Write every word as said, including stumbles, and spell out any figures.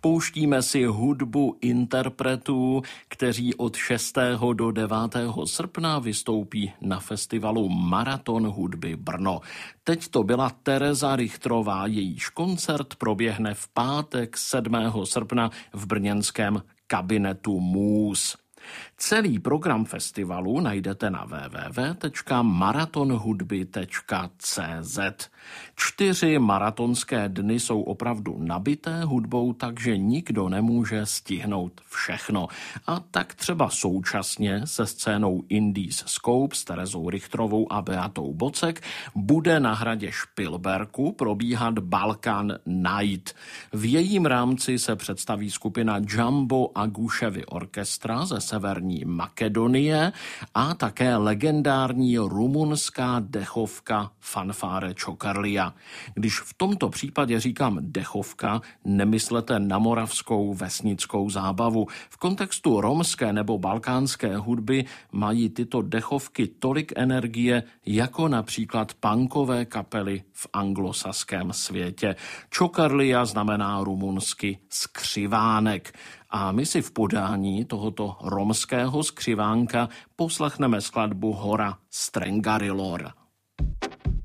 Pouštíme si hudbu interpretů, kteří od šestého do devátého srpna vystoupí na festivalu Maraton hudby Brno. Teď to byla Tereza Richtrová, jejíž koncert proběhne v pátek sedmého srpna v brněnském kabinetu Můz. Celý program festivalu najdete na w w w tečka maraton hudby tečka c z. Čtyři maratonské dny jsou opravdu nabité hudbou, takže nikdo nemůže stihnout všechno. A tak třeba současně se scénou Indies Scope s Terezou Richtrovou a Beatou Bocek bude na hradě Špilberku probíhat Balkan Night. V jejím rámci se představí skupina Jumbo Aguševy orchestra ze Severní Makedonie a také legendární rumunská dechovka fanfáre Čokarlia. Když v tomto případě říkám dechovka, nemyslete na moravskou vesnickou zábavu. V kontextu romské nebo balkánské hudby mají tyto dechovky tolik energie, jako například punkové kapely v anglosaském světě. Čokarlia znamená rumunsky skřivánek. A my si v podání tohoto romského skřivánka poslechneme skladbu Hora Strengarilor.